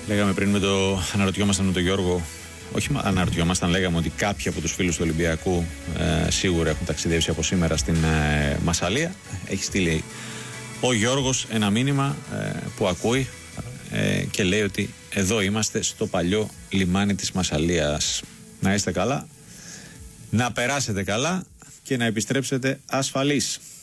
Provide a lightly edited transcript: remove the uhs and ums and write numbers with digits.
Λέγαμε πριν αναρωτιόμασταν με τον Γιώργο, όχι αναρωτιόμασταν, λέγαμε ότι κάποιοι από τους φίλους του Ολυμπιακού σίγουρα έχουν ταξιδέψει από σήμερα στην Μασσαλία. Έχει στείλει ο Γιώργος ένα μήνυμα που ακούει και λέει ότι εδώ είμαστε στο παλιό λιμάνι της Μασσαλίας. Να είστε καλά, να περάσετε καλά και να επιστρέψετε ασφαλείς.